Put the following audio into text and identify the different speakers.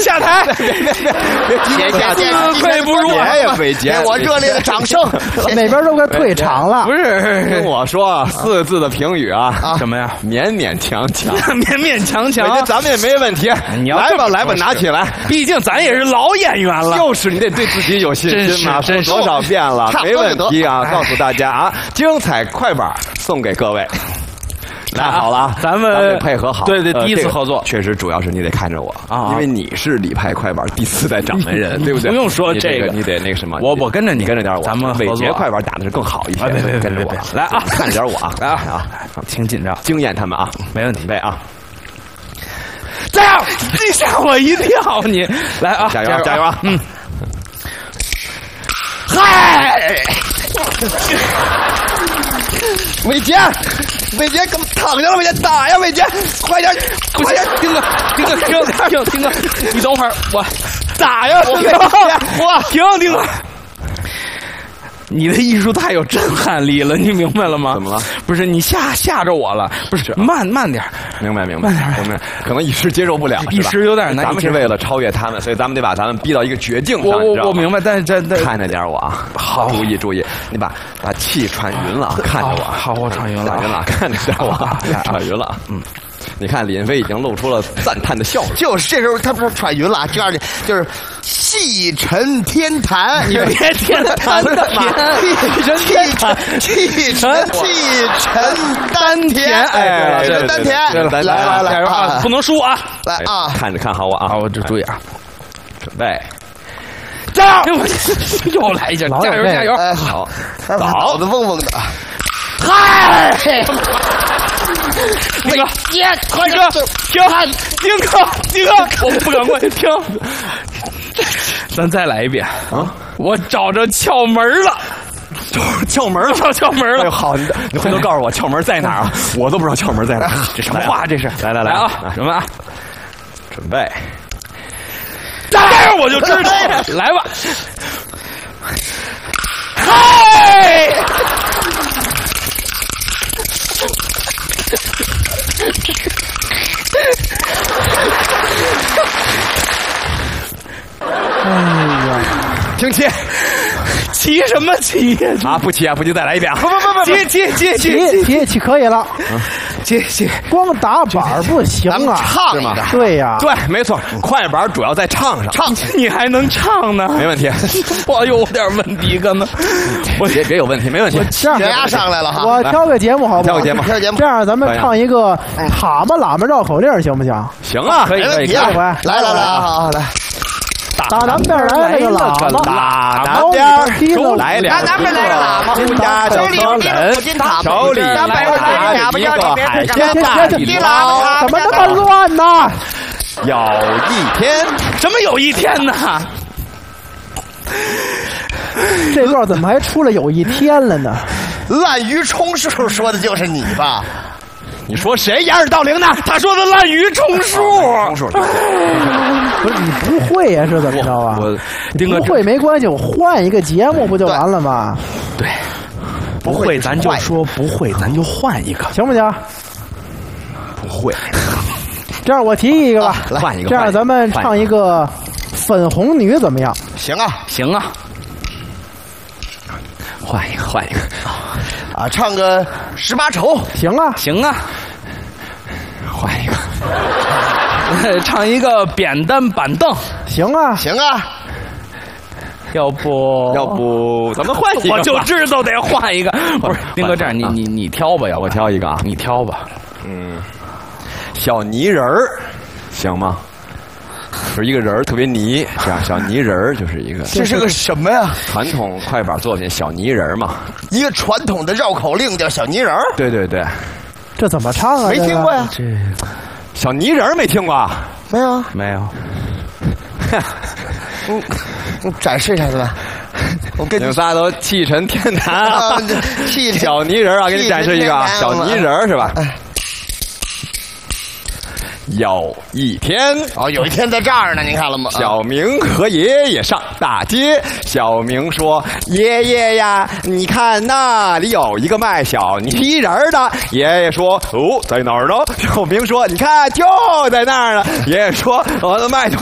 Speaker 1: 下台！
Speaker 2: 别
Speaker 1: 自愧不如。
Speaker 2: 伟杰，给我热烈的掌声！
Speaker 3: 那边都快退场了。
Speaker 1: 不是，
Speaker 4: 听我说4个字的评语啊，
Speaker 1: 什么呀？
Speaker 4: 勉勉强强，
Speaker 1: 勉勉强强。
Speaker 4: 咱们也没问题。
Speaker 1: 你要
Speaker 4: 来吧，拿起来。
Speaker 1: 毕竟咱也是老演员了。
Speaker 4: 就是你得对自己有信心嘛，说多少遍了，没问题啊！告诉大家啊，精彩快板送给各位。看好了，
Speaker 1: 咱们
Speaker 4: 配合好。
Speaker 1: 对，第一次合作，
Speaker 4: 确实主要是你得看着我啊，因为你是李派快板第4代掌门人，对不对？
Speaker 1: 不用说这个，
Speaker 4: 你得那个什么，
Speaker 1: 我跟着你，
Speaker 4: 跟着点我。
Speaker 1: 咱们
Speaker 4: 伟杰快板打的是更好一些，
Speaker 1: 别
Speaker 4: 跟着我
Speaker 1: 来啊，
Speaker 4: 看着点我啊，
Speaker 1: 来啊，请紧张，
Speaker 4: 惊艳他们啊，
Speaker 1: 没问题，
Speaker 4: 备啊！
Speaker 1: 这样，你吓我一跳，你来啊，
Speaker 4: 加油加油啊！
Speaker 1: 嗨。
Speaker 2: 伟杰，怎么躺下了？伟杰，打呀！伟杰，快点！
Speaker 1: 丁哥，你等会儿，我打呀！丁哥，你的艺术太有震撼力了，你明白了吗？
Speaker 4: 怎么了？
Speaker 1: 不是你吓着我了，不是慢点，
Speaker 4: 明白，可能一时接受不了，
Speaker 1: 一时有点难。
Speaker 4: 咱们是为了超越他们，所以咱们得把咱们逼到一个绝境上。
Speaker 1: 我明白，但
Speaker 4: 看着点我啊，
Speaker 1: 好，
Speaker 4: 注意，你把气喘匀了，看着我。
Speaker 1: 好，我喘匀了，
Speaker 4: 看着点我，喘匀了，你看李云飞已经露出了赞叹的笑容。
Speaker 2: 就是这时候他不是喘匀了，这样的就是气沉天坛，
Speaker 1: 你别天坛的
Speaker 2: 气沉丹田，
Speaker 4: 哎，
Speaker 2: 对，丹田，来
Speaker 1: 啊，不能输啊！
Speaker 2: 来啊，
Speaker 4: 看好我啊！
Speaker 1: 好，我这注意啊，
Speaker 4: 准备，
Speaker 1: 加油！又来一下，加油！
Speaker 2: 哎，好，脑子嗡嗡的，
Speaker 1: 嗨！丁哥，丁哥，我不赶快停，咱再来一遍啊！我找着窍门了。
Speaker 4: 窍门了！哎，好，你回头告诉我窍门在哪儿啊？我都不知道窍门在哪儿。
Speaker 1: 这什么话？这是来
Speaker 4: 啊！
Speaker 1: 什么啊？
Speaker 4: 准备，
Speaker 1: 这样我就知道了。来吧！嗨！
Speaker 3: 哎呀，
Speaker 4: 听起。
Speaker 1: 骑什么骑呀？
Speaker 4: 啊，不骑，再来一遍啊！
Speaker 1: 不，
Speaker 3: 骑可以了，
Speaker 1: 骑，
Speaker 3: 光打板不行啊，
Speaker 2: 唱
Speaker 4: 吗？
Speaker 3: 对呀，
Speaker 4: 对，没错，快板主要在唱上，
Speaker 1: 你还能唱呢？
Speaker 4: 没问题，
Speaker 1: 我有点问题可能，
Speaker 4: 我别有问题，没问题。
Speaker 3: 血
Speaker 2: 压上来了哈，
Speaker 3: 我挑个节目好不好？
Speaker 4: 挑个节目，
Speaker 3: 这样咱们唱一个蛤蟆喇嘛绕口令行不行？
Speaker 4: 行啊，
Speaker 2: 可以，
Speaker 3: 这回
Speaker 2: 来，好来。
Speaker 3: 打南边来了个喇嘛，
Speaker 4: 打南边来两个喇嘛，胡家手里手里拿着一个海鲜大礼包，
Speaker 3: 怎么那么乱呢？
Speaker 4: 有一天，
Speaker 1: 什么有一天呢？
Speaker 3: 这段怎么还出了有一天了呢？
Speaker 2: 滥竽充数说的就是你吧？
Speaker 4: 你说谁掩耳盗铃呢？
Speaker 1: 他说的滥竽充数，
Speaker 3: 不是你不会呀？是怎么着啊？不会没关系，我换一个节目不就完了吗？
Speaker 1: 对，不会咱就说不会，咱就换一个，
Speaker 3: 行不行？
Speaker 4: 不会，
Speaker 3: 这样我提议一个吧，
Speaker 4: 换一个，
Speaker 3: 这样咱们唱一个粉红女怎么样？
Speaker 2: 行啊，
Speaker 4: 换一个。
Speaker 2: 啊，唱个18愁，
Speaker 3: 行啊，
Speaker 4: 换一个，
Speaker 1: 唱一个扁担板凳，
Speaker 3: 行啊，
Speaker 1: 要不
Speaker 4: 咱们换一个，
Speaker 1: 我就知道得换一个。不是，丁哥，这样你挑吧，
Speaker 4: 我挑一个啊，
Speaker 1: 你挑吧。
Speaker 4: 小泥人儿，行吗？是一个人特别泥，这样小泥人就是一个。
Speaker 2: 这是个什么呀？
Speaker 4: 传统快板作品，小泥人嘛。
Speaker 2: 一个传统的绕口令叫小泥人。
Speaker 4: 对，
Speaker 3: 这怎么唱啊？
Speaker 2: 没听过呀？
Speaker 1: 这
Speaker 4: 小泥人没听过？
Speaker 2: 没有。展示一下子吧。我跟
Speaker 4: 你们仨都气沉天坛啊！小泥人啊，给你展示一个啊，小泥人是吧？有一天，
Speaker 2: 有一天在这儿呢，你看了吗？
Speaker 4: 小明和爷爷上大街。小明说：“爷爷呀，你看那里有一个卖小泥人的。”爷爷说：“哦，在哪儿呢？”小明说：“你看，就在那儿呢。”爷爷说：“我的卖东